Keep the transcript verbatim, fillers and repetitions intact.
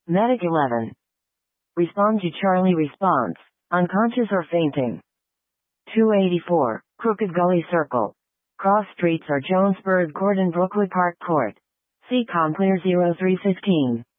Medic eleven. Respond to Charlie response. Unconscious or fainting. two eighty-four. Crooked Gully Circle. Cross streets are Jonesburg Court and Brookwood Park Court. C COM clear zero three fifteen.